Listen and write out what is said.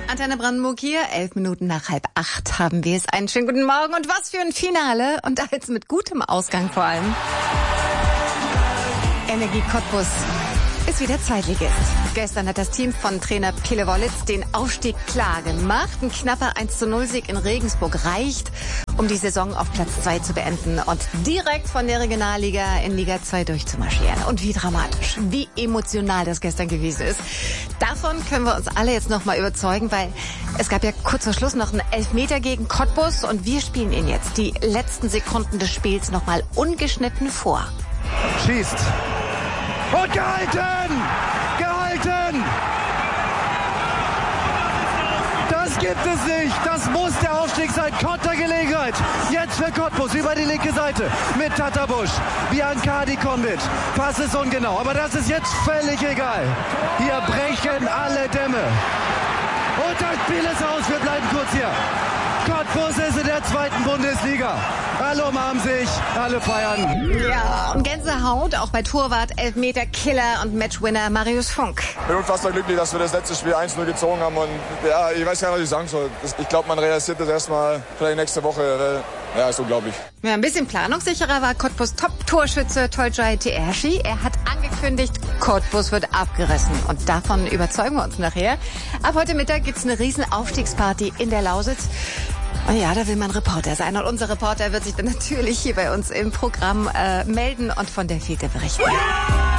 Antenne Brandenburg hier, 11 Minuten nach 7:30 haben wir es. Einen schönen guten Morgen und was für ein Finale und da jetzt mit gutem Ausgang vor allem. Energie Cottbus ist wieder Zweitligist. Gestern hat das Team von Trainer Pele Wollitz den Aufstieg klar gemacht. Ein knapper 1:0-Sieg in Regensburg reicht, um die Saison auf Platz 2 zu beenden und direkt von der Regionalliga in Liga 2 durchzumarschieren. Und wie dramatisch, wie emotional das gestern gewesen ist. Davon können wir uns alle jetzt noch mal überzeugen, weil es gab ja kurz vor Schluss noch einen Elfmeter gegen Cottbus und wir spielen ihn jetzt die letzten Sekunden des Spiels noch mal ungeschnitten vor. Schießt. Und gehalten! Gehalten! Das gibt es nicht. Das muss der Aufstieg sein. Kontergelegenheit. Jetzt für Cottbus über die linke Seite. Mit Tatabusch. Biancardi kommt mit. Pass ist ungenau. Aber das ist jetzt völlig egal. Hier brechen alle Dämme. Und das Spiel ist aus. Wir bleiben kurz hier. Cottbus ist in der 2. Bundesliga. Alle umarmen sich, alle feiern. Ja, und Gänsehaut auch bei Torwart, Elfmeter, Killer und Matchwinner Marius Funk. Ich bin unfassbar glücklich, dass wir das letzte Spiel 1:0 gezogen haben. Und ja, ich weiß gar nicht, was ich sagen soll. Ich glaube, man realisiert das erstmal vielleicht nächste Woche. Ja, ist unglaublich. Ja, ein bisschen planungssicherer war Cottbus Top-Torschütze Tolcay Teershi. Er hat angekündigt, Cottbus wird abgerissen. Und davon überzeugen wir uns nachher. Ab heute Mittag gibt's eine riesen Aufstiegsparty in der Lausitz. Und ja, da will man Reporter sein. Und unser Reporter wird sich dann natürlich hier bei uns im Programm melden und von der Fiete berichten.